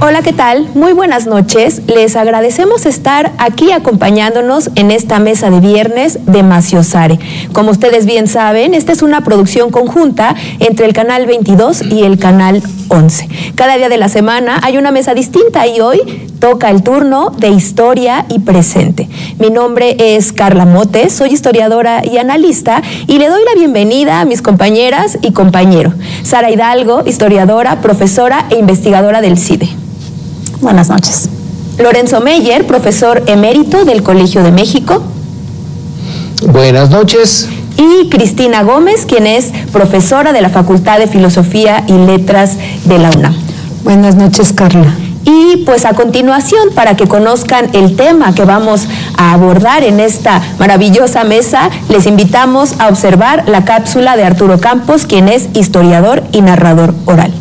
Hola, ¿qué tal? Muy buenas noches. Les agradecemos estar aquí acompañándonos en esta mesa de viernes de Maciosare. Como ustedes bien saben, esta es una producción conjunta entre el Canal 22 y el Canal 11. Cada día de la semana hay una mesa distinta y hoy toca el turno de historia y presente. Mi nombre es Carla Motes, soy historiadora y analista y le doy la bienvenida a mis compañeras y compañero. Sara Hidalgo, historiadora, profesora e investigadora del CIDE. Buenas noches. Lorenzo Meyer, profesor emérito del Colegio de México. Buenas noches. Y Cristina Gómez, quien es profesora de la Facultad de Filosofía y Letras de la UNAM. Buenas noches, Carla. Y pues a continuación, para que conozcan el tema que vamos a abordar en esta maravillosa mesa, les invitamos a observar la cápsula de Arturo Campos, quien es historiador y narrador oral.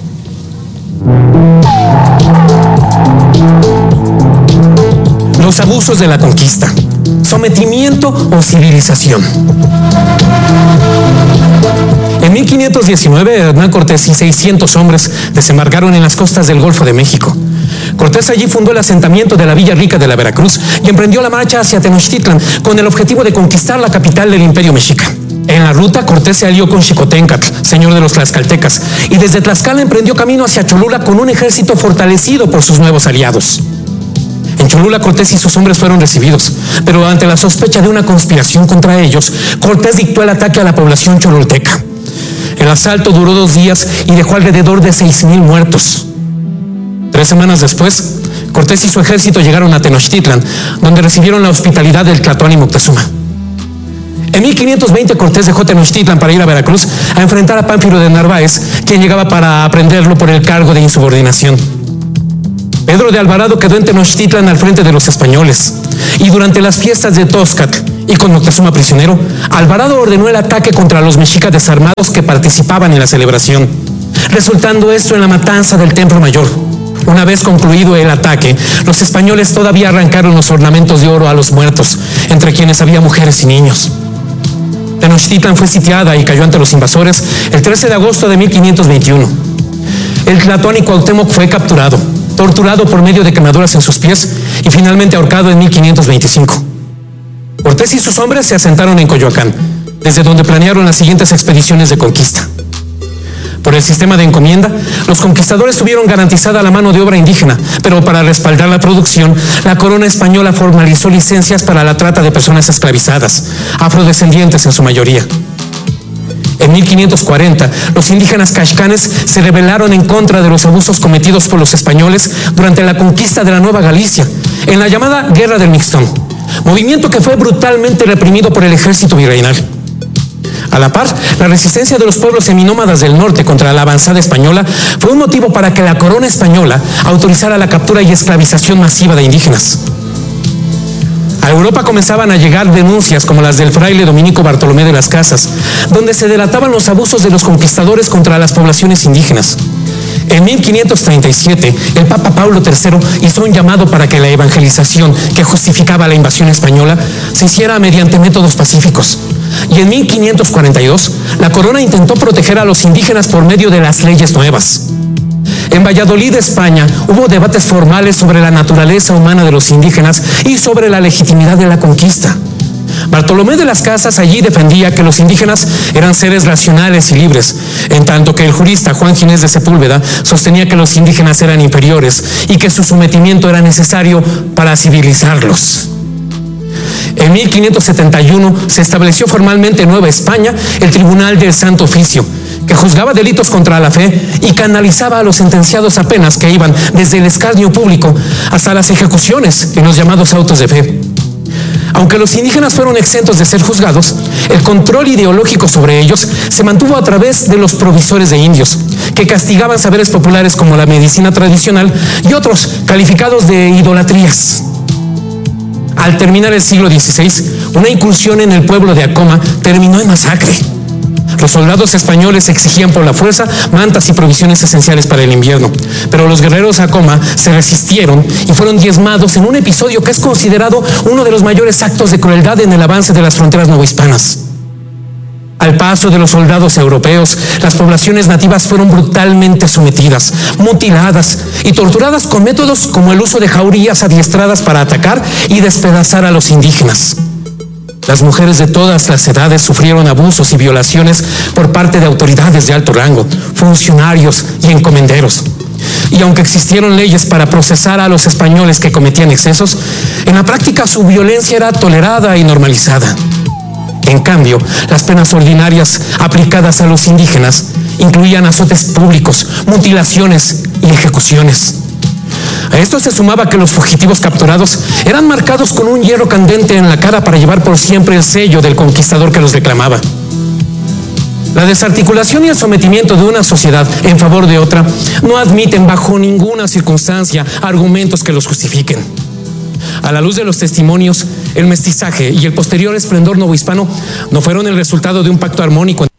Los abusos de la conquista, sometimiento o civilización. En 1519, Hernán Cortés y 600 hombres desembarcaron en las costas del Golfo de México. Cortés allí fundó el asentamiento de la Villa Rica de la Veracruz y emprendió la marcha hacia Tenochtitlan con el objetivo de conquistar la capital del Imperio Mexica. En la ruta, Cortés se alió con Xicoténcatl, señor de los tlaxcaltecas, y desde Tlaxcala emprendió camino hacia Cholula con un ejército fortalecido por sus nuevos aliados. En Cholula, Cortés y sus hombres fueron recibidos, pero ante la sospecha de una conspiración contra ellos, Cortés dictó el ataque a la población cholulteca. El asalto duró 2 días y dejó alrededor de 6,000 muertos. 3 semanas después, Cortés y su ejército llegaron a Tenochtitlan, donde recibieron la hospitalidad del Tlatoani Moctezuma. En 1520, Cortés dejó Tenochtitlan para ir a Veracruz a enfrentar a Pánfilo de Narváez, quien llegaba para aprenderlo por el cargo de insubordinación. Pedro de Alvarado quedó en Tenochtitlan al frente de los españoles, y durante las fiestas de Tozcatl, y con Moctezuma prisionero, Alvarado ordenó el ataque contra los mexicas desarmados que participaban en la celebración, resultando esto en la matanza del Templo Mayor. Una vez concluido el ataque, los españoles todavía arrancaron los ornamentos de oro a los muertos, entre quienes había mujeres y niños. Tenochtitlan fue sitiada y cayó ante los invasores el 13 de agosto de 1521. El Tlatoani Cuauhtémoc fue capturado, torturado por medio de quemaduras en sus pies y finalmente ahorcado en 1525. Cortés y sus hombres se asentaron en Coyoacán, desde donde planearon las siguientes expediciones de conquista. Por el sistema de encomienda, los conquistadores tuvieron garantizada la mano de obra indígena, pero para respaldar la producción, la corona española formalizó licencias para la trata de personas esclavizadas, afrodescendientes en su mayoría. En 1540, los indígenas caxcanes se rebelaron en contra de los abusos cometidos por los españoles durante la conquista de la Nueva Galicia, en la llamada Guerra del Mixtón, movimiento que fue brutalmente reprimido por el ejército virreinal. A la par, la resistencia de los pueblos seminómadas del norte contra la avanzada española fue un motivo para que la corona española autorizara la captura y esclavización masiva de indígenas. A Europa comenzaban a llegar denuncias como las del fraile dominico Bartolomé de las Casas, donde se delataban los abusos de los conquistadores contra las poblaciones indígenas. En 1537, el Papa Pablo III hizo un llamado para que la evangelización que justificaba la invasión española se hiciera mediante métodos pacíficos. Y en 1542, la corona intentó proteger a los indígenas por medio de las leyes nuevas. En Valladolid, España, hubo debates formales sobre la naturaleza humana de los indígenas y sobre la legitimidad de la conquista. Bartolomé de las Casas allí defendía que los indígenas eran seres racionales y libres, en tanto que el jurista Juan Ginés de Sepúlveda sostenía que los indígenas eran inferiores y que su sometimiento era necesario para civilizarlos. En 1571 se estableció formalmente en Nueva España el Tribunal del Santo Oficio, que juzgaba delitos contra la fe y canalizaba a los sentenciados a penas que iban desde el escarnio público hasta las ejecuciones en los llamados autos de fe. Aunque los indígenas fueron exentos de ser juzgados, el control ideológico sobre ellos se mantuvo a través de los provisores de indios, que castigaban saberes populares como la medicina tradicional y otros calificados de idolatrías. Al terminar el siglo XVI, una incursión en el pueblo de Acoma terminó en masacre. Los soldados españoles exigían por la fuerza mantas y provisiones esenciales para el invierno, pero los guerreros Acoma se resistieron y fueron diezmados en un episodio que es considerado uno de los mayores actos de crueldad en el avance de las fronteras novohispanas. Al paso de los soldados europeos, las poblaciones nativas fueron brutalmente sometidas, mutiladas y torturadas con métodos como el uso de jaurías adiestradas para atacar y despedazar a los indígenas. Las mujeres de todas las edades sufrieron abusos y violaciones por parte de autoridades de alto rango, funcionarios y encomenderos. Y aunque existieron leyes para procesar a los españoles que cometían excesos, en la práctica su violencia era tolerada y normalizada. En cambio, las penas ordinarias aplicadas a los indígenas incluían azotes públicos, mutilaciones y ejecuciones. A esto se sumaba que los fugitivos capturados eran marcados con un hierro candente en la cara para llevar por siempre el sello del conquistador que los reclamaba. La desarticulación y el sometimiento de una sociedad en favor de otra no admiten bajo ninguna circunstancia argumentos que los justifiquen. A la luz de los testimonios, el mestizaje y el posterior esplendor novohispano no fueron el resultado de un pacto armónico